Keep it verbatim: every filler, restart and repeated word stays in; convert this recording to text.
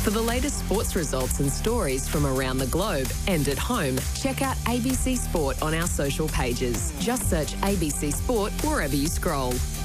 For the latest sports results and stories from around the globe and at home, check out A B C Sport on our social pages. Just search A B C Sport wherever you scroll.